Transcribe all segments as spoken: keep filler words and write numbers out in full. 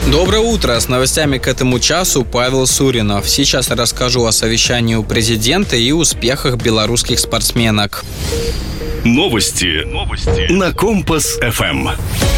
Доброе утро! С новостями к этому часу Павел Суринов. Сейчас я расскажу о совещании у президента и успехах белорусских спортсменок. Новости. Новости. На Компас эф эм.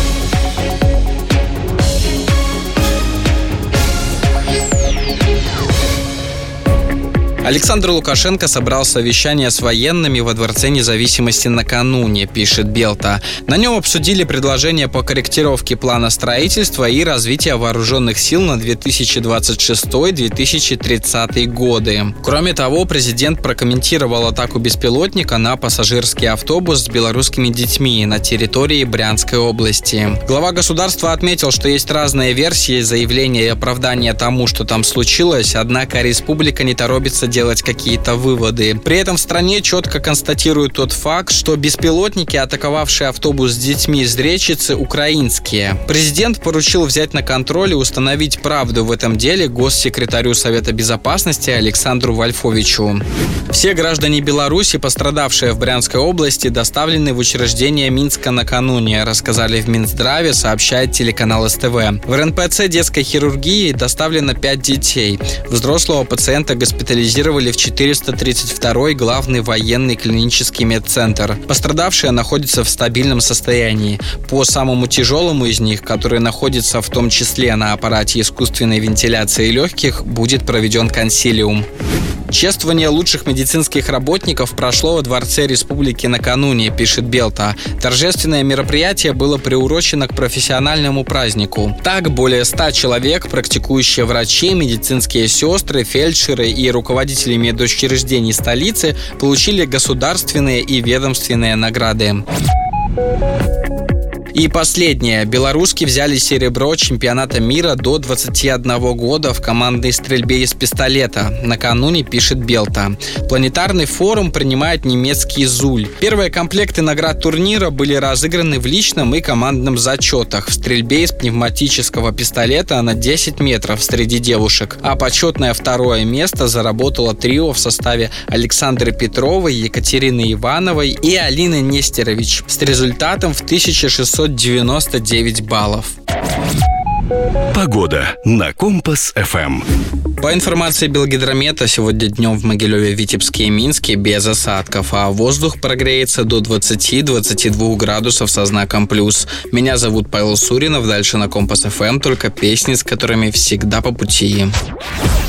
Александр Лукашенко собрал совещание с военными во Дворце независимости накануне, пишет Белта. На нем обсудили предложения по корректировке плана строительства и развития вооруженных сил на две тысячи двадцать шестой - две тысячи тридцатый годы. Кроме того, президент прокомментировал атаку беспилотника на пассажирский автобус с белорусскими детьми на территории Брянской области. Глава государства отметил, что есть разные версии заявления и оправдания тому, что там случилось, однако республика не торопится делать какие-то выводы. При этом в стране четко констатируют тот факт, что беспилотники, атаковавшие автобус с детьми из Речицы, украинские. Президент поручил взять на контроль и установить правду в этом деле госсекретарю Совета Безопасности Александру Вольфовичу. Все граждане Беларуси, пострадавшие в Брянской области, доставлены в учреждение Минска накануне, рассказали в Минздраве, сообщает телеканал эс тэ вэ. В эр эн пэ цэ детской хирургии доставлено пять детей. Взрослого пациента госпитализировали в четыреста тридцать второй главный военный клинический медцентр. Пострадавшие находятся в стабильном состоянии. По самому тяжелому из них, который находится в том числе на аппарате искусственной вентиляции легких, будет проведен консилиум. Чествование лучших медицинских работников прошло во Дворце Республики накануне, пишет Белта. Торжественное мероприятие было приурочено к профессиональному празднику. Так, более ста человек, практикующие врачи, медицинские сестры, фельдшеры и руководители медучреждений столицы, получили государственные и ведомственные награды. И последнее. Белоруски взяли серебро чемпионата мира до двадцати одного года в командной стрельбе из пистолета. Накануне, пишет Белта. Планетарный форум принимает немецкий «Зуль». Первые комплекты наград турнира были разыграны в личном и командном зачетах в стрельбе из пневматического пистолета на десять метров среди девушек. А почетное второе место заработало трио в составе Александры Петровой, Екатерины Ивановой и Алины Нестерович с результатом в тысяча шестьсот девяносто девять баллов. Погода на Компас эф эм. По информации Белгидромета, сегодня днем в Могилеве, Витебске и Минске без осадков, а воздух прогреется до двадцати — двадцати двух градусов со знаком плюс. Меня зовут Павел Суринов, дальше на Компас эф эм только песни, с которыми всегда по пути.